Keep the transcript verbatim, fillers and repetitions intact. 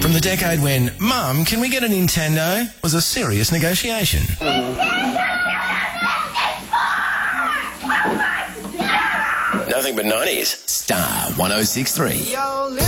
From the decade when, Mum, can we get a Nintendo? Was a serious negotiation. Nothing but nineties. Star one oh six three.